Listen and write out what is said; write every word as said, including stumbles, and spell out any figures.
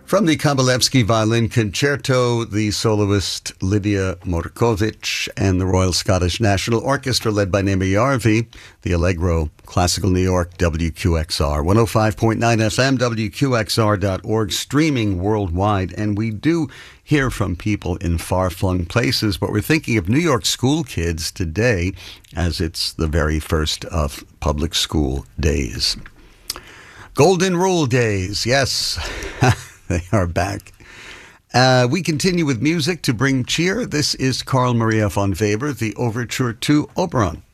From the Kabalevsky Violin Concerto, the soloist Lydia Morkovich and the Royal Scottish National Orchestra led by Naima Yarvi, the Allegro, Classical New York, W Q X R, one oh five point nine F M, W Q X R dot org, streaming worldwide. And we do hear from people in far-flung places, but we're thinking of New York school kids today as it's the very first of public school days. Golden Rule days, yes. They are back. Uh, we continue with music to bring cheer. This is Carl Maria von Weber, the overture to Oberon.